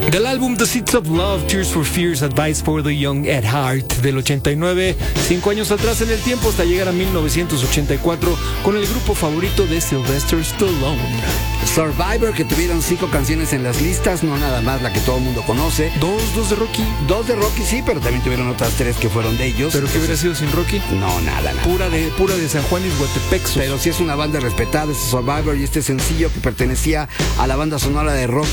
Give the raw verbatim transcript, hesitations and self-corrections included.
Del álbum The Seeds of Love, Tears for Fears, Advice for the Young at Heart del ochenta y nueve, cinco años atrás en el tiempo hasta llegar a mil novecientos ochenta y cuatro con el grupo favorito de Sylvester Stallone. Survivor, que tuvieron cinco canciones en las listas, no nada más la que todo el mundo conoce. Dos, dos de Rocky. Dos de Rocky, sí, pero también tuvieron otras tres que fueron de ellos. ¿Pero qué hubiera sido sin Rocky? No, nada, nada. Pura de, pura de San Juan y Guatepexos. Pero sí es una banda respetada, es Survivor, y este sencillo que pertenecía a la banda sonora de Rocky